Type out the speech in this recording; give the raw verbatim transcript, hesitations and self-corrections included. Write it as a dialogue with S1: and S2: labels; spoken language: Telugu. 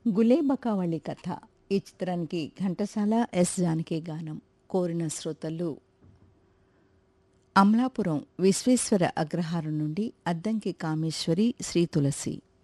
S1: గులేబకావళి కథ ఈ చిత్రానికి ఘంటసాల ఎస్ జానకి గానం. కోరిన శ్రోతలు అమలాపురం విశ్వేశ్వర అగ్రహారం నుండి అద్దంకి కామేశ్వరి, శ్రీ తులసి.